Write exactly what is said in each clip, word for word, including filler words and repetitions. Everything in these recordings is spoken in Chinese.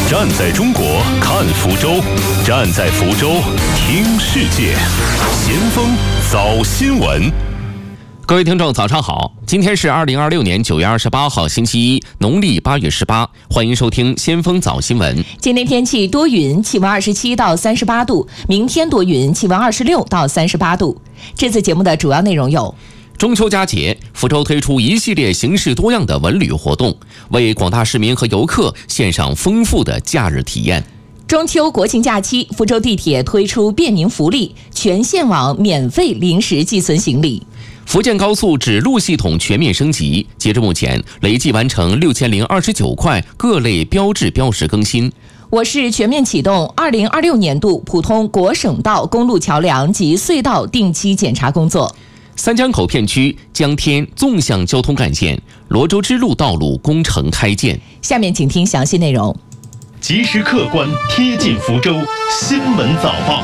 站在中国看福州，站在福州听世界。先锋早新闻。 各位听众早上好，今天是二零二六年九月二十八号星期一，农历八月十八，欢迎收听先锋早新闻。 今天天气多云，气温二十七到三十八度，明天多云，气温二十六到三十八度。这次节目的主要内容有： 中秋佳节，福州推出一系列形式多样的文旅活动，为广大市民和游客献上丰富的假日体验。 中秋国庆假期，福州地铁推出便民福利，全线网免费临时寄存行李。 福建高速指路系统全面升级，截至目前累计完成六千零二十九块各类标志标识更新。 我市全面启动二零二六年度普通国省道公路桥梁及隧道定期检查工作。 三江口片区将添纵向交通干线，罗州支路道路工程开建。 下面请听详细内容。 及时客观贴近福州新闻早报。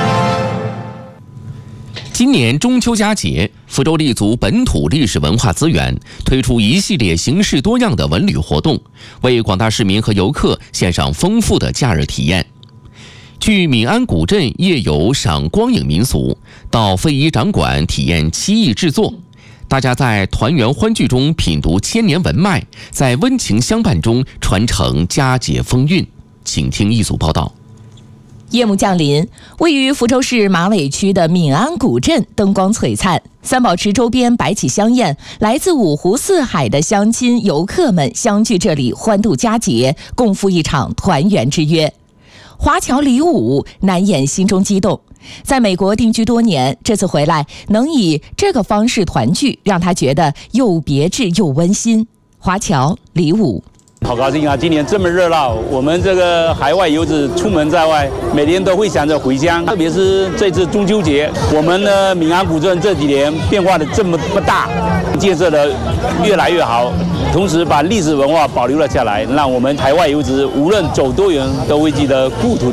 今年中秋佳节，福州立足本土历史文化资源，推出一系列形式多样的文旅活动，为广大市民和游客献上丰富的假日体验。去闽安古镇夜游赏光影民俗，到非遗展馆体验漆艺制作，大家在团圆欢聚中品读千年文脉，在温情相伴中传承佳节风韵。请听一组报道。 夜幕降临，位于福州市马尾区的闽安古镇灯光璀璨，三宝池周边摆起香宴，来自五湖四海的乡亲游客们相聚这里欢度佳节，共赴一场团圆之约。华侨李武难掩心中激动，在美国定居多年，这次回来能以这个方式团聚，让他觉得又别致又温馨。华侨李武。 好高兴啊！今年这么热闹，我们这个海外游子出门在外，每天都会想着回乡。特别是这次中秋节，我们的闽安古镇这几年变化的这么不大，建设的越来越好，同时把历史文化保留了下来，让我们海外游子无论走多远，都会记得故土。